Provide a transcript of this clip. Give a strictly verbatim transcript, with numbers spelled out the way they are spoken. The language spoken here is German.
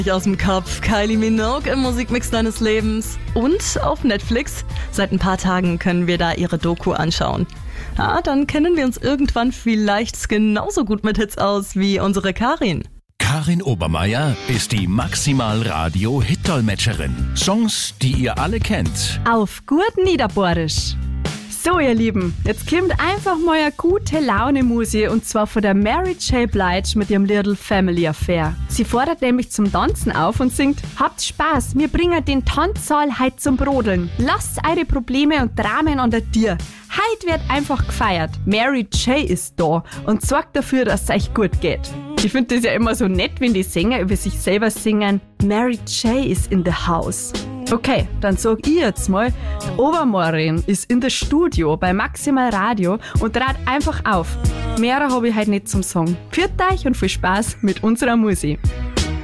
Aus dem Kopf, Kylie Minogue im Musikmix deines Lebens. Und auf Netflix. Seit ein paar Tagen können wir da ihre Doku anschauen. Ja, dann kennen wir uns irgendwann vielleicht genauso gut mit Hits aus wie unsere Karin. Karin Obermeier ist die Maximal-Radio-Hit-Dolmetscherin. Songs, die ihr alle kennt. Auf gut Niederbohrisch. So, ihr Lieben, jetzt kommt einfach mal eine gute Laune-Musik und zwar von der Mary J. Blige mit ihrem Little Family Affair. Sie fordert nämlich zum Tanzen auf und singt: Habt Spaß, wir bringen den Tanzsaal heut zum Brodeln. Lasst eure Probleme und Dramen an der Tür. Heut wird einfach gefeiert. Mary J. ist da und sorgt dafür, dass es euch gut geht. Ich finde das ja immer so nett, wenn die Sänger über sich selber singen: Mary J. is in the house. Okay, dann sag ich jetzt mal, die Obermorin ist in der Studio bei Maximal Radio und trat einfach auf. Mehr habe ich heute nicht zum Sagen. Pfiat euch und viel Spaß mit unserer Musik.